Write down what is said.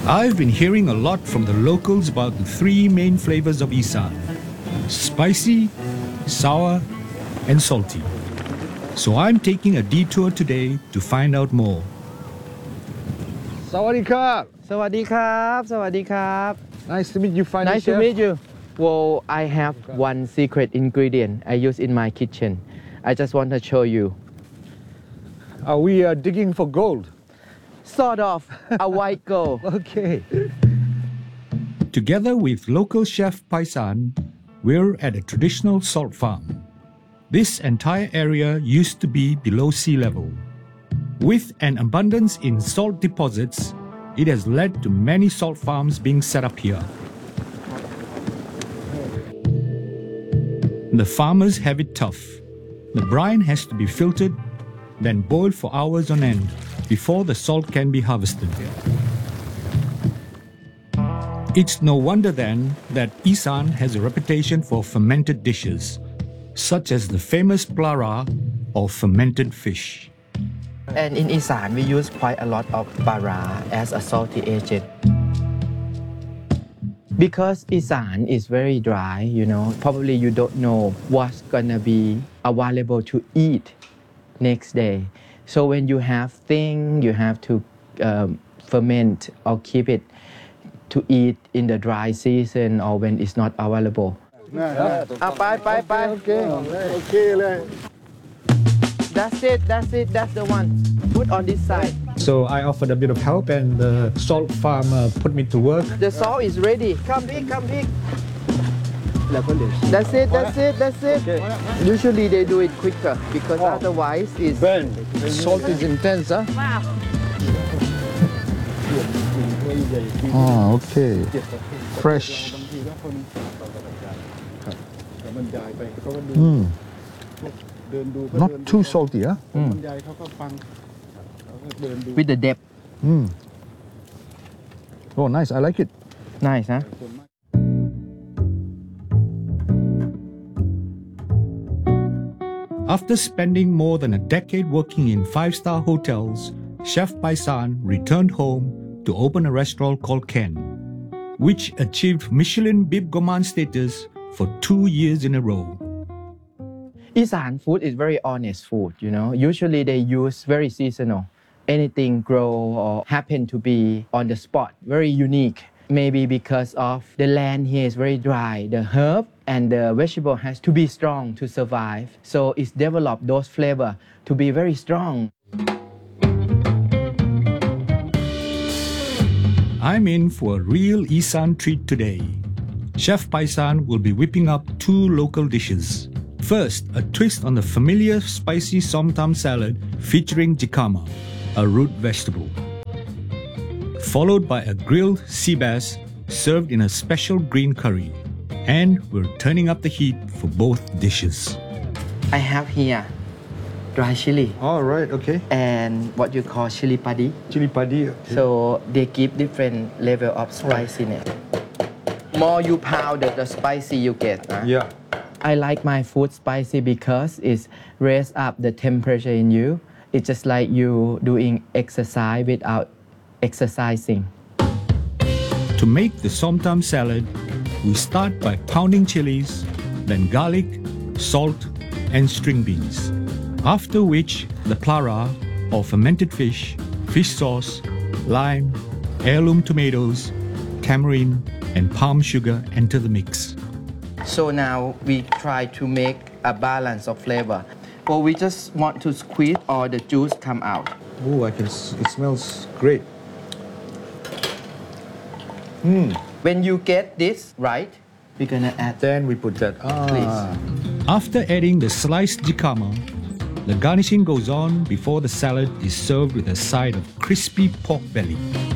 I've been hearing a lot from the locals about the three main flavors of Isan: spicy, sour, and salty. So I'm taking a detour today to find out more. Sawadee krap. สวัสดีครับสวัสดีครับ Nice to meet you finally, Nice to chef. meet you. Well, I have one secret ingredient I use in my kitchen. I just want to show you. Are we digging for gold? Sort of a white gold. Okay. Together with local chef Paisan, we're at a traditional salt farm. This entire area used to be below sea level. With an abundance in salt deposits, it has led to many salt farms being set up here. The farmers have it tough. The brine has to be filtered, then boiled for hours on end before the salt can be harvested. It's no wonder then that Isan has a reputation for fermented dishes, such as the famous plara or fermented fish. And in Isan, we use quite a lot of para as a salty agent. Because Isan is very dry, probably you don't know what's gonna be available to eat next day. So when you have things, you have to ferment or keep it to eat in the dry season or when it's not available. Okay. That's it, that's the one. Put on this side. So I offered a bit of help and the salt farmer put me to work. The salt is ready. Come big. That's it. Okay. Usually they do it quicker because otherwise it's... Ben, salt is intense, huh? Wow. Oh, okay. Fresh. Not too salty, huh? With the depth. Oh, nice. I like it. Nice, huh? After spending more than a decade working in five-star hotels, Chef Paisan returned home to open a restaurant called Ken, which achieved Michelin Bib Gourmand status for 2 years in a row. Isan food is very honest food, Usually they use very seasonal. Anything grow or happen to be on the spot, very unique. Maybe because of the land here is very dry, the herb and the vegetable has to be strong to survive. So it's developed those flavor to be very strong. I'm in for a real Isan treat today. Chef Paisan will be whipping up 2 local dishes. First, a twist on the familiar spicy som tam salad featuring jicama, a root vegetable. Followed by a grilled sea bass served in a special green curry. And we're turning up the heat for both dishes. I have here dry chili All right, okay. and what you call chili padi. Chili padi. Okay. So they give different level of spiciness. More you pound the spicy you get. Yeah. I like my food spicy because it raises up the temperature in you. It's just like you doing exercise without exercising. To make the som tam salad, we start by pounding chilies, then garlic, salt, and string beans. After which, the plara, or fermented fish sauce, lime, heirloom tomatoes, tamarind, and palm sugar enter the mix. So now we try to make a balance of flavor. Well, we just want to squeeze all the juice come out. Oh, it smells great. When you get this right, we're gonna add. Then we put that. After adding the sliced jicama, the garnishing goes on before the salad is served with a side of crispy pork belly.